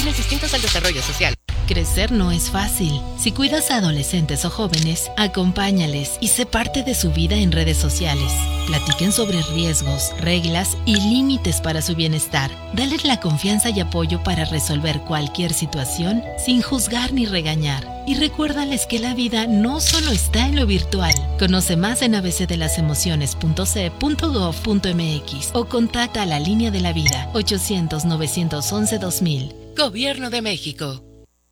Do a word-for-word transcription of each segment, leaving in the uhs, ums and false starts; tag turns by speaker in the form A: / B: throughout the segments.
A: fines distintos al desarrollo social.
B: Crecer no es fácil. Si cuidas a adolescentes o jóvenes, acompáñales y sé parte de su vida en redes sociales. Platiquen sobre riesgos, reglas y límites para su bienestar. Dales la confianza y apoyo para resolver cualquier situación sin juzgar ni regañar. Y recuérdales que la vida no solo está en lo virtual. Conoce más en a b c de las emociones punto c punto gov punto m x o contacta a la Línea de la Vida ochocientos, novecientos once, dos mil.
A: Gobierno de México.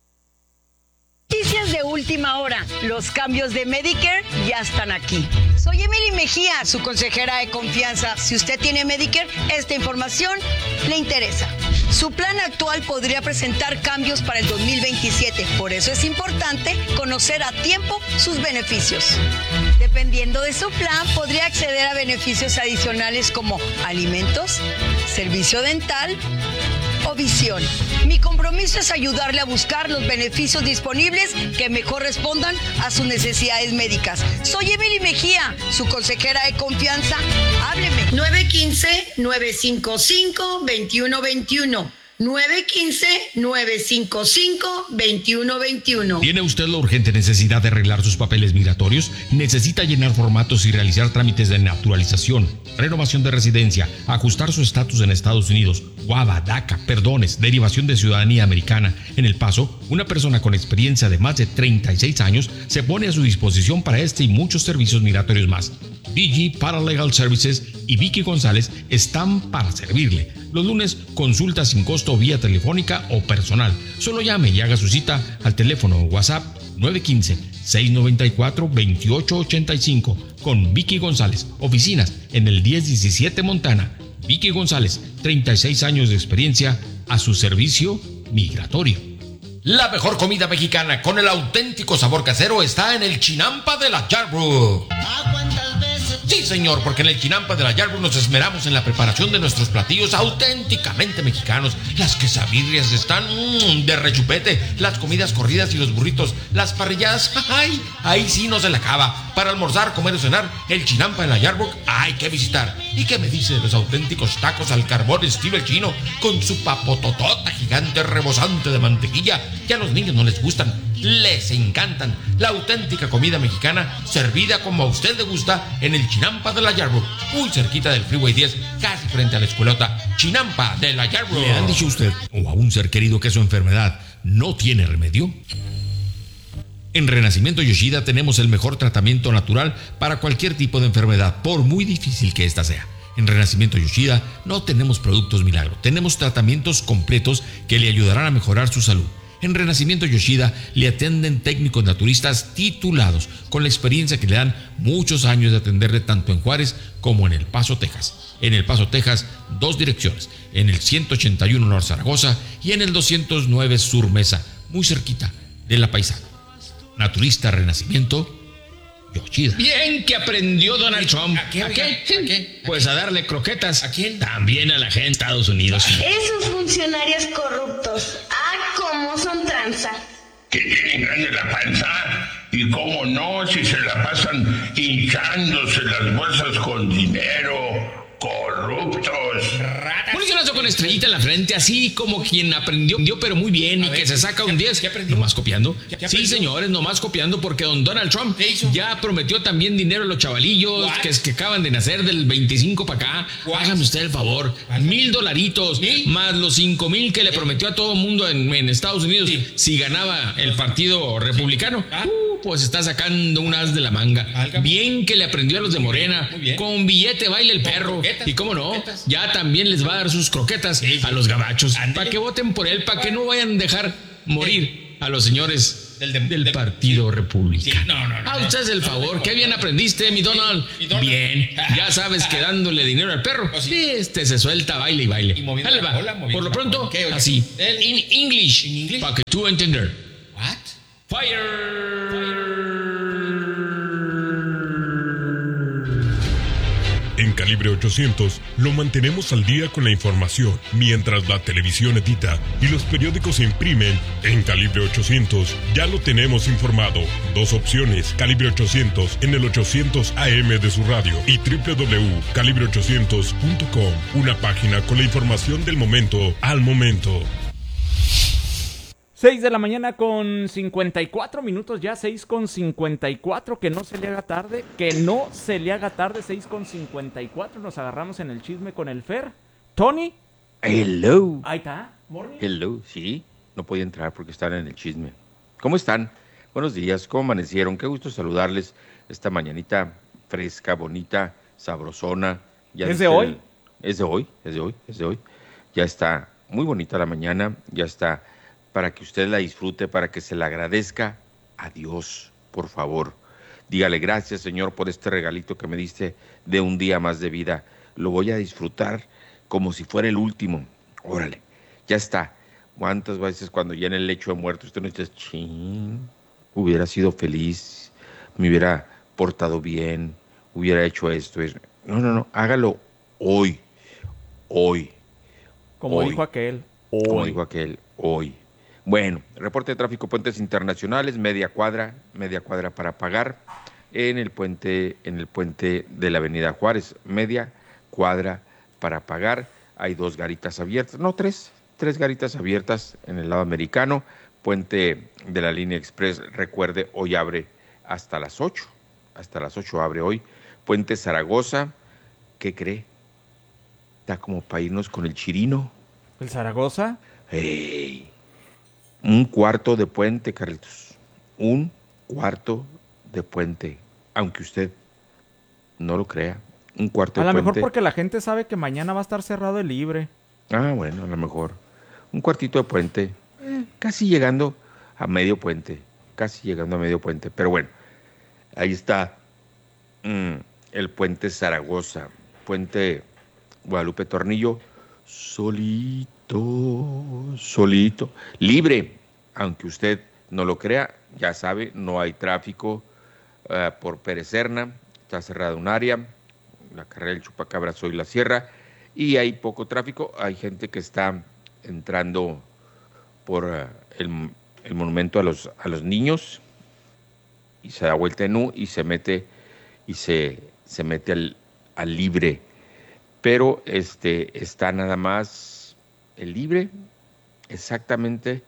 C: Noticias de última hora. Los cambios de Medicare ya están aquí. Soy Emily Mejía, su consejera de confianza. Si usted tiene Medicare, esta información le interesa. Su plan actual podría presentar cambios para el dos mil veintisiete. Por eso es importante conocer a tiempo sus beneficios. Dependiendo de su plan, podría acceder a beneficios adicionales como alimentos, servicio dental o visión. Mi compromiso es ayudarle a buscar los beneficios disponibles que mejor respondan a sus necesidades médicas. Soy Emily Mejía, su consejera de confianza. Hábleme. nueve uno cinco, nueve cinco cinco, dos uno dos uno. nueve uno cinco, nueve cinco cinco, dos uno dos uno.
D: ¿Tiene usted la urgente necesidad de arreglar sus papeles migratorios? ¿Necesita llenar formatos y realizar trámites de naturalización, renovación de residencia, ajustar su estatus en Estados Unidos, Guava, DACA, perdones, derivación de ciudadanía americana? En El Paso, una persona con experiencia de más de treinta y seis años se pone a su disposición para este y muchos servicios migratorios más. D G Paralegal Services y Vicky González están para servirle. Los lunes, consulta sin costo vía telefónica o personal. Solo llame y haga su cita al teléfono o WhatsApp nueve uno cinco, seis nueve cuatro, dos ocho ocho cinco con Vicky González. Oficinas en el diez diecisiete Montana. Vicky González, treinta y seis años de experiencia a su servicio migratorio. La mejor comida mexicana con el auténtico sabor casero está en el Chinampa de la Yarbrough. Sí, señor, porque en el Chinampa de la Yarbrough nos esmeramos en la preparación de nuestros platillos auténticamente mexicanos. Las quesabirrias están mmm, de rechupete, las comidas corridas y los burritos, las parrilladas, ¡ay! Ahí sí no se la acaba. Para almorzar, comer o cenar, el Chinampa de la Yarbrough hay que visitar. ¿Y qué me dice de los auténticos tacos al carbón estilo el chino? Con su papototota gigante rebosante de mantequilla, que a los niños no les gustan, les encantan. La auténtica comida mexicana servida como a usted le gusta en el Chinampa de la Yarbrough, muy cerquita del Freeway diez, casi frente a la escuelota. Chinampa de la Yarbrough. ¿Le han dicho a usted o a un ser querido que su enfermedad no tiene remedio? En Renacimiento Yoshida tenemos el mejor tratamiento natural para cualquier tipo de enfermedad, por muy difícil que ésta sea. En Renacimiento Yoshida no tenemos productos milagro, tenemos tratamientos completos que le ayudarán a mejorar su salud. En Renacimiento Yoshida le atienden técnicos naturistas titulados, con la experiencia que le dan muchos años de atenderle tanto en Juárez como en El Paso, Texas. En El Paso, Texas, dos direcciones, en el ciento ochenta y uno North Zaragoza y en el doscientos nueve Sur Mesa, muy cerquita de La Paisana. Naturista Renacimiento Yoshida.
E: Bien que aprendió Donald Trump.
D: ¿A qué? ¿A qué? ¿A qué?
E: Pues a darle croquetas.
D: ¿A quién?
E: También a la gente de Estados Unidos.
F: Esos funcionarios corruptos. Ah, cómo son tranza.
G: Que tienen grande la panza. Y cómo no, si se la pasan hinchándose las bolsas con dinero. Corruptos.
E: Funcionario con estrellita en la frente, así como quien aprendió, pero muy bien, y que se saca un diez. ¿Nomás copiando? Sí, señores, nomás copiando, porque don Donald Trump ya prometió también dinero a los chavalillos que, que acaban de nacer del veinticinco para acá. Hágame usted el favor. Mil dolaritos, más los cinco mil que le prometió a todo el mundo en, en Estados Unidos sí. si ganaba el partido republicano. Uh, pues está sacando un as de la manga. Bien que le aprendió a los de Morena. Con billete baila el perro. Y cómo no, ya también les va a dar sus croquetas sí, sí. a los gabachos, para que voten por él, para que no vayan a dejar morir a los señores del, del, del Partido sí. Republicano. Sí, no, no, no, ah, usted es el favor, no, qué bien aprendiste, mi Donald. Mi Donald. Bien, ya sabes que dándole dinero al perro, oh, sí. este se suelta, baile y baile. Y moviendo la bola, moviendo por lo pronto, okay, okay. así, in English, in English, para que tú entender.
G: What?
E: Fire.
H: En Calibre ochocientos lo mantenemos al día con la información, mientras la televisión edita y los periódicos se imprimen. En Calibre ochocientos ya lo tenemos informado. Dos opciones, Calibre ochocientos en el ochocientos A M de su radio y doble u doble u doble u punto calibre ochocientos punto com, una página con la información del momento al momento.
I: seis de la mañana con cincuenta y cuatro minutos ya, seis con cincuenta y cuatro, que no se le haga tarde, que no se le haga tarde, seis con cincuenta y cuatro, nos agarramos en el chisme con el Fer. Tony.
J: Hello.
I: Ahí está, morning.
J: Hello, sí, no podía entrar porque están en el chisme. ¿Cómo están? Buenos días, ¿cómo amanecieron? Qué gusto saludarles esta mañanita fresca, bonita, sabrosona. Ya
I: ¿Es de hoy?
J: El... Es de hoy, es de hoy, es de hoy. Ya está muy bonita la mañana, ya está para que usted la disfrute, para que se la agradezca a Dios, por favor. Dígale gracias, Señor, por este regalito que me diste de un día más de vida. Lo voy a disfrutar como si fuera el último. Órale, ya está. ¿Cuántas veces cuando ya en el lecho de muerte usted no dice, chin, hubiera sido feliz, me hubiera portado bien, hubiera hecho esto, eso? No, no, no, hágalo hoy, hoy.
I: Como
J: hoy.
I: dijo aquel, hoy.
J: Como dijo aquel, hoy. Bueno, reporte de tráfico, puentes internacionales, media cuadra, media cuadra para pagar en el puente, en el puente de la Avenida Juárez, media cuadra para pagar. Hay dos garitas abiertas, no, tres, tres garitas abiertas en el lado americano. Puente de la línea express, recuerde, hoy abre hasta las ocho, hasta las ocho abre hoy. Puente Zaragoza, ¿qué cree? Está como para irnos con el Chirino.
I: ¿El Zaragoza?
J: ¡Ey! Un cuarto de puente, Carlitos. Un cuarto de puente. Aunque usted no lo crea. Un cuarto
I: a
J: de
I: lo
J: puente.
I: mejor porque la gente sabe que mañana va a estar cerrado el libre.
J: Ah, bueno, a lo mejor. Un cuartito de puente. Eh, casi llegando a medio puente. Casi llegando a medio puente. Pero bueno, ahí está mm, el puente Zaragoza. Puente Guadalupe Tornillo. Solito. Solito, libre, aunque usted no lo crea, ya sabe, no hay tráfico uh, por Pérez Serna, está cerrada un área, la carrera del Chupacabras hoy la cierra, y hay poco tráfico, hay gente que está entrando por uh, el, el monumento a los, a los niños, y se da vuelta en U y se mete, y se, se mete al, al libre, pero este está nada más el libre, exactamente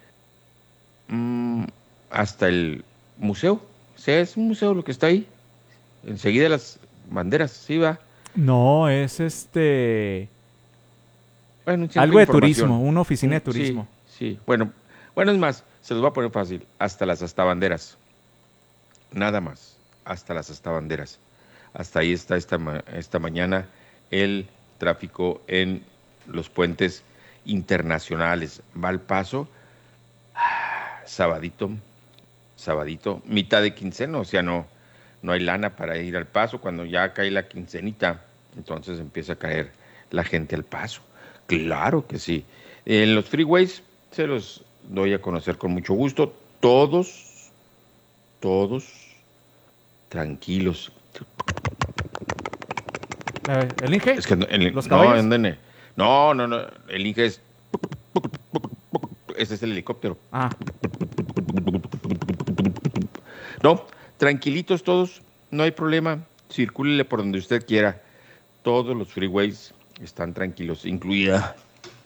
J: mmm, hasta el museo. O sea, es un museo lo que está ahí. Enseguida las banderas, ¿sí va?
I: No, es este...
J: Bueno,
I: algo de turismo, una oficina de turismo.
J: Sí, sí. Bueno, bueno, es más, se los voy a poner fácil. Hasta las hasta banderas. Nada más. Hasta las hasta banderas. Hasta ahí está esta, esta mañana el tráfico en los puentes internacionales. Va al Paso, sabadito, sabadito, mitad de quincena, o sea, no, no hay lana para ir al Paso. Cuando ya cae la quincenita, entonces empieza a caer la gente al Paso. Claro que sí. En los freeways se los doy a conocer con mucho gusto. Todos, todos tranquilos.
I: ¿El Inge?
J: Es que el,
I: ¿Los
J: no,
I: caballos?
J: Andene. No, no, no, el Inge es... Ese es el helicóptero.
I: Ah.
J: No, tranquilitos todos, no hay problema. Circúlele por donde usted quiera. Todos los freeways están tranquilos, incluida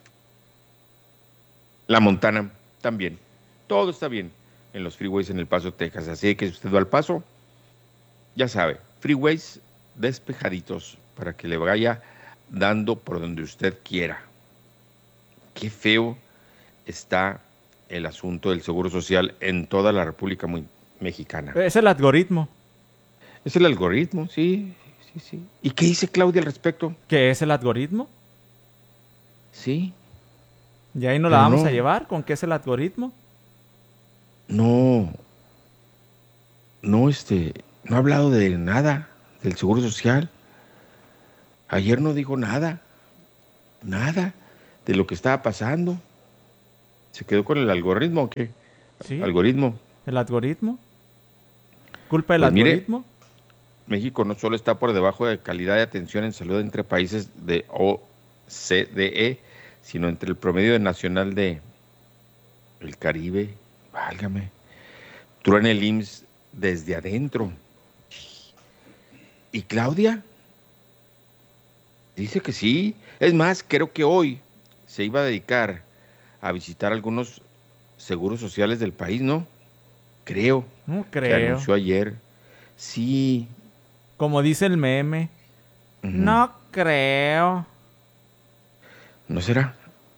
J: la Montana también. Todo está bien en los freeways en El Paso, Texas. Así que si usted va al Paso, ya sabe, freeways despejaditos para que le vaya dando por donde usted quiera. Qué feo está el asunto del Seguro Social en toda la República Mexicana.
I: Es el algoritmo.
J: Es el algoritmo, sí, sí, sí. ¿Y qué dice Claudia al respecto?
I: ¿Qué es el algoritmo?
J: Sí.
I: ¿Y ahí nos la
J: Pero
I: vamos
J: no.
I: a llevar? ¿Con qué es el algoritmo?
J: No, no, este, no ha hablado de nada del Seguro Social. Ayer no dijo nada, nada de lo que estaba pasando. ¿Se quedó con el algoritmo o qué?
I: Sí.
J: ¿Algoritmo?
I: ¿El algoritmo? ¿Culpa del
J: Pues mire,
I: algoritmo?
J: México no solo está por debajo de calidad de atención en salud entre países de O C D E, sino entre el promedio nacional de el Caribe. Válgame. Truena el I M S S desde adentro. ¿Y Claudia? Dice que sí. Es más, creo que hoy se iba a dedicar a visitar algunos seguros sociales del país, ¿no? Creo.
I: No
J: Que
I: creo.
J: anunció ayer. Sí.
I: Como dice el meme.
J: Ujú.
I: No creo.
J: ¿No será?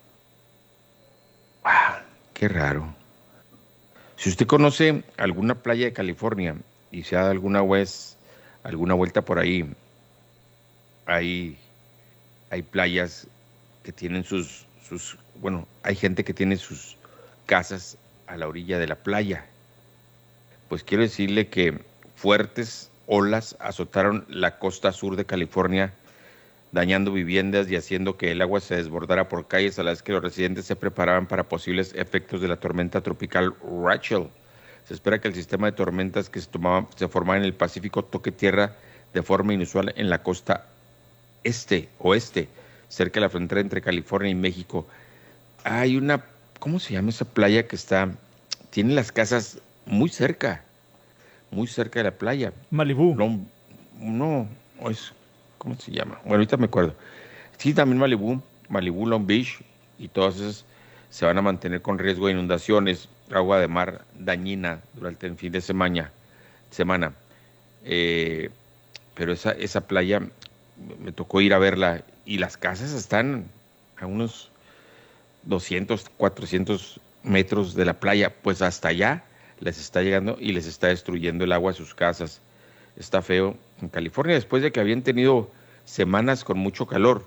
J: Ah, qué raro. Si usted conoce alguna playa de California y se ha dado alguna vez, alguna vuelta por ahí, hay, hay playas que tienen sus, sus, bueno, hay gente que tiene sus casas a la orilla de la playa. Pues quiero decirle que fuertes olas azotaron la costa sur de California, dañando viviendas y haciendo que el agua se desbordara por calles a las que los residentes se preparaban para posibles efectos de la tormenta tropical Rachel. Se espera que el sistema de tormentas que se, tomaba, se formaba en el Pacífico toque tierra de forma inusual en la costa este, oeste, cerca de la frontera entre California y México. Hay una, ¿cómo se llama esa playa que está? Tiene las casas muy cerca, muy cerca de la playa.
I: Malibú.
J: No, no, es... ¿Cómo se llama? Bueno, ahorita me acuerdo. Sí, también Malibú, Malibú, Long Beach, y todas esas se van a mantener con riesgo de inundaciones, agua de mar dañina durante el fin de semana. semana. Eh, pero esa, esa playa me tocó ir a verla y las casas están a unos doscientos, cuatrocientos metros de la playa, pues hasta allá les está llegando y les está destruyendo el agua a sus casas. Está feo en California después de que habían tenido semanas con mucho calor.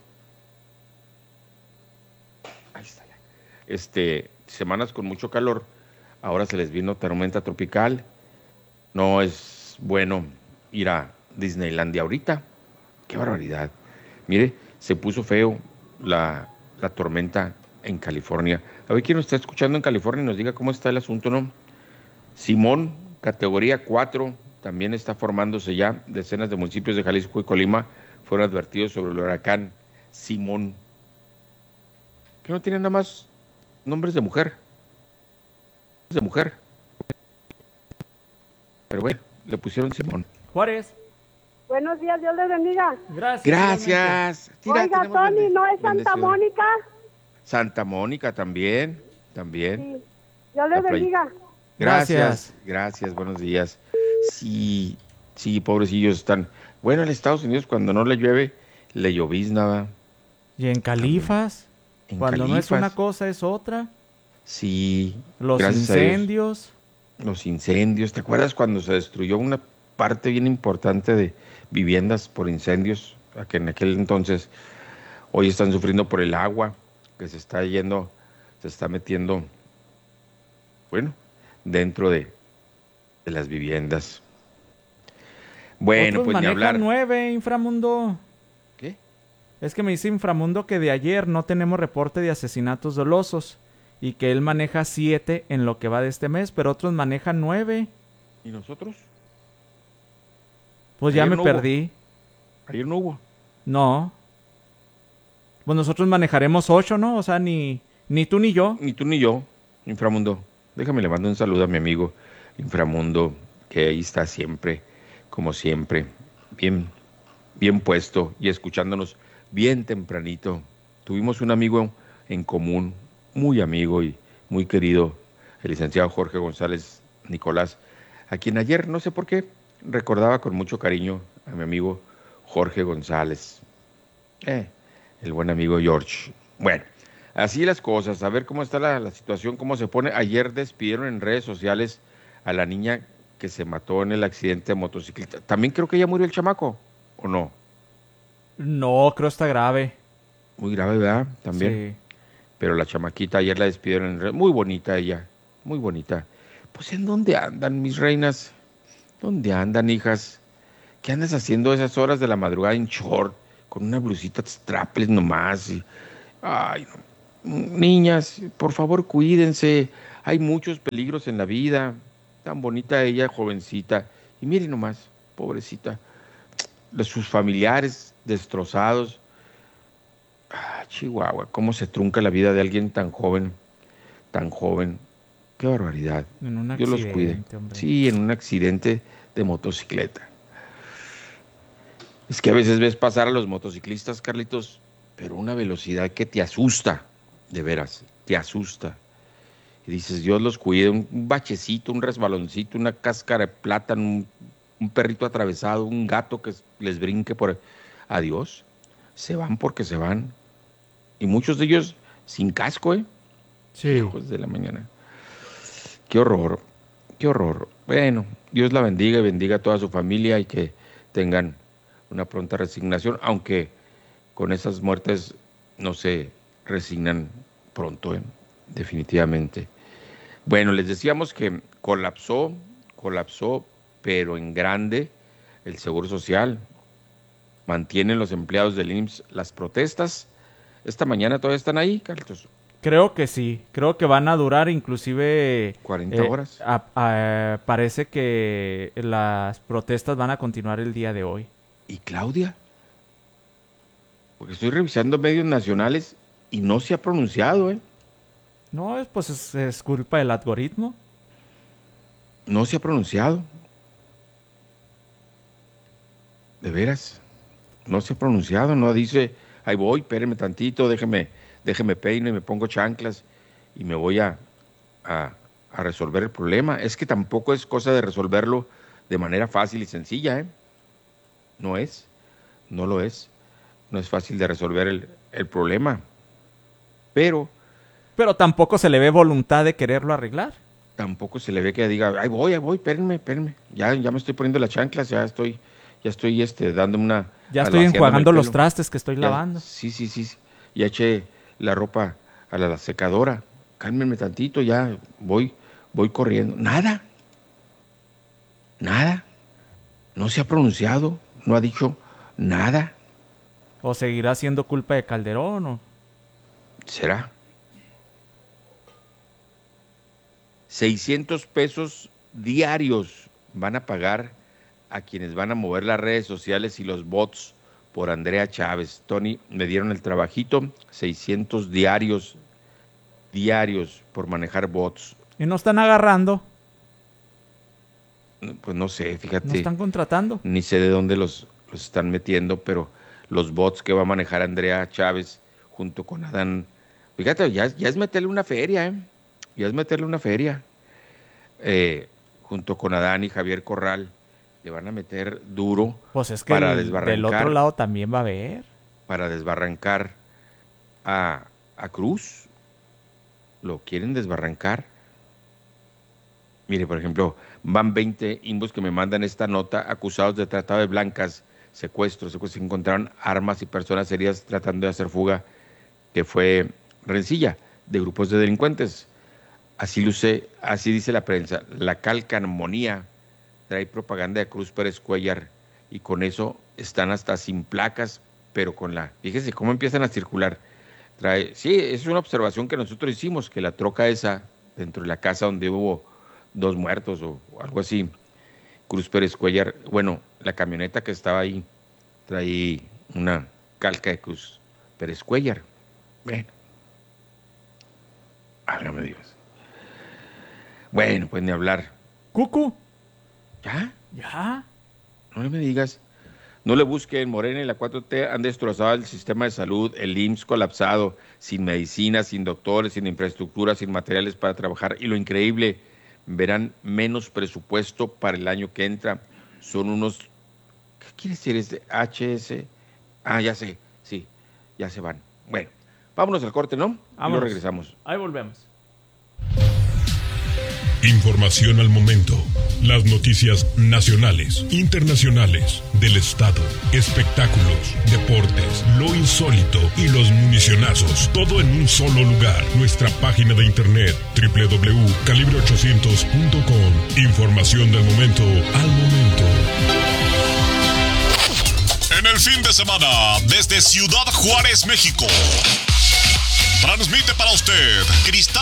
J: Ahí está. Este, semanas con mucho calor. Ahora se les vino tormenta tropical. No es bueno ir a Disneylandia ahorita. Qué barbaridad. Mire, se puso feo la, la tormenta en California. A ver quién nos está escuchando en California y nos diga cómo está el asunto, ¿no? Simón, categoría cuatro. También está formándose ya. Decenas de municipios de Jalisco y Colima fueron advertidos sobre el huracán Simón. Que no tienen nada más nombres de mujer. De mujer. Pero bueno, le pusieron Simón.
I: Juárez.
K: Buenos días, Dios les bendiga.
I: Gracias.
J: Gracias. Tira,
K: Oiga,
J: tenemos
K: Tony,
J: bende-
K: ¿no es Santa
J: bendecido.
K: Mónica?
J: Santa Mónica también. También.
K: Sí. Dios les
J: La playa.
K: bendiga.
J: Gracias,
I: Gracias.
J: gracias, buenos días. Sí, sí, pobrecillos están. Bueno, en Estados Unidos cuando no le llueve, le llovizna, ¿va?
I: Y en Califas.
J: En
I: Cuando no es
J: Califas.
I: una cosa, es otra.
J: Sí.
I: Los
J: gracias a Dios.
I: incendios.
J: Los incendios. ¿Te acuerdas cuando se destruyó una parte bien importante de viviendas por incendios? A que en aquel entonces, hoy están sufriendo por el agua que se está yendo, se está metiendo, bueno, dentro de, de las viviendas. Bueno,
I: Otros
J: pues ni
I: manejan
J: hablar.
I: nueve, Inframundo.
J: ¿Qué?
I: Es que me dice Inframundo que de ayer no tenemos reporte de asesinatos dolosos y que él maneja siete en lo que va de este mes, pero otros manejan nueve.
J: ¿Y nosotros?
I: Pues ya
J: Ayer
I: me
J: no hubo.
I: perdí.
J: Ayer no hubo.
I: No. Pues nosotros manejaremos ocho, ¿no? O sea, ni, ni tú ni yo.
J: Ni tú ni yo, Inframundo. Déjame le mando un saludo a mi amigo Inframundo, que ahí está siempre, como siempre, bien, bien puesto y escuchándonos bien tempranito. Tuvimos un amigo en común, muy amigo y muy querido, el licenciado Jorge González Nicolás, a quien ayer, no sé por qué, recordaba con mucho cariño a mi amigo Jorge González. Eh, el buen amigo George. Bueno, así las cosas, a ver cómo está la, la situación, cómo se pone. Ayer despidieron en redes sociales a la niña que se mató en el accidente de motocicleta. También creo que ya murió el chamaco, ¿o no?
I: No, creo está grave.
J: Muy grave, ¿verdad? También.
I: Sí.
J: Pero la chamaquita ayer la despidieron en redes. Muy bonita ella, muy bonita. Pues ¿en dónde andan, mis reinas? ¿Dónde andan, hijas? ¿Qué andas haciendo a esas horas de la madrugada en short? Con una blusita strapless nomás. Y... Ay, no. Niñas, por favor, cuídense. Hay muchos peligros en la vida. Tan bonita ella, jovencita. Y miren nomás, pobrecita. Sus familiares destrozados. Ah, Chihuahua, cómo se trunca la vida de alguien tan joven, tan joven. Qué barbaridad.
I: En un
J: Dios los cuide.
I: accidente, hombre.
J: Sí, en un accidente de motocicleta. Es que a veces ves pasar a los motociclistas, Carlitos, pero una velocidad que te asusta, de veras, te asusta. y dices, Dios los cuide, un, un bachecito, un resbaloncito, una cáscara de plátano, un, un perrito atravesado, un gato que les brinque por... Adiós, se van porque se van. Y muchos de ellos sin casco, ¿eh?
I: Sí.
J: Hijos de la mañana. Qué horror, qué horror. Bueno, Dios la bendiga y bendiga a toda su familia y que tengan una pronta resignación, aunque con esas muertes no se resignan pronto, ¿eh? Definitivamente. Bueno, les decíamos que colapsó, colapsó, pero en grande el Seguro Social. Mantienen los empleados del I M S S las protestas. Esta mañana todavía están ahí, Carlitos.
I: Creo que sí, creo que van a durar inclusive...
J: cuarenta
I: eh,
J: horas.
I: A, a, parece que las protestas van a continuar el día de hoy.
J: ¿Y Claudia? Porque estoy revisando medios nacionales y no se ha pronunciado, ¿eh?
I: No, pues es, es culpa del algoritmo.
J: No se ha pronunciado. De veras. No se ha pronunciado, no dice, ahí voy, espéreme tantito, déjeme, déjeme peino y me pongo chanclas y me voy a, a, a resolver el problema. Es que tampoco es cosa de resolverlo de manera fácil y sencilla, ¿eh? No es, no lo es. No es fácil de resolver el, el problema. Pero...
I: Pero tampoco se le ve voluntad de quererlo arreglar.
J: Tampoco se le ve que diga, ahí voy, ahí voy, espérenme, espérenme. Ya, ya me estoy poniendo las chanclas, ya estoy, ya estoy este, dando una...
I: Ya estoy enjuagando los trastes que estoy
J: ya,
I: lavando.
J: Sí, sí, sí. Ya eché la ropa a la, la secadora. Cálmenme tantito, ya voy, voy corriendo. Nada. Nada. No se ha pronunciado, no ha dicho nada.
I: ¿O seguirá siendo culpa de Calderón o...?
J: ¿Será? seiscientos pesos diarios van a pagar a quienes van a mover las redes sociales y los bots por Andrea Chávez. Tony, me dieron el trabajito, seiscientos diarios, diarios por manejar bots.
I: ¿Y no están agarrando?
J: Pues no sé, fíjate.
I: ¿No están contratando?
J: Ni sé de dónde los, los están metiendo, pero los bots que va a manejar Andrea Chávez junto con Adán. Fíjate, ya, ya es meterle una feria, ¿eh? Ya es meterle una feria. Eh, junto con Adán y Javier Corral. Le van a meter duro
I: pues es que
J: para
I: el,
J: desbarrancar.
I: Del otro lado también va a haber.
J: Para desbarrancar a, a Cruz. Lo quieren desbarrancar. Mire, por ejemplo, van veinte imbos que me mandan esta nota acusados de tratado de blancas, secuestros, secuestros. Encontraron armas y personas heridas tratando de hacer fuga, que fue rencilla de grupos de delincuentes. Así luce, así dice la prensa. La calcamonía trae propaganda de Cruz Pérez Cuellar y con eso están hasta sin placas, pero con la... Fíjese cómo empiezan a circular. Trae, sí, es una observación que nosotros hicimos, que la troca esa, dentro de la casa donde hubo dos muertos o algo así, Cruz Pérez Cuellar, bueno, la camioneta que estaba ahí trae una calca de Cruz Pérez Cuellar. Bueno, hágame Dios. Bueno, pues ni hablar.
I: Cucu.
J: ¿Ya?
I: ¿Ya?
J: No me digas. No le busquen, Morena y la cuatro T han destrozado el sistema de salud, el I M S S colapsado, sin medicinas, sin doctores, sin infraestructura, sin materiales para trabajar. Y lo increíble, verán menos presupuesto para el año que entra. Son unos, ¿qué quiere decir este? H S. Ah, ya sé, sí, ya se van. Bueno, vámonos al corte, ¿no? Vámonos. Y luego regresamos.
I: Ahí volvemos.
H: Información al momento. Las noticias nacionales, internacionales, del estado, espectáculos, deportes, lo insólito y los municionazos. Todo en un solo lugar. Nuestra página de internet doble u doble u doble u punto calibre ochocientos punto com. Información del momento al momento.
L: En el fin de semana, desde Ciudad Juárez, México, transmite para usted Cristal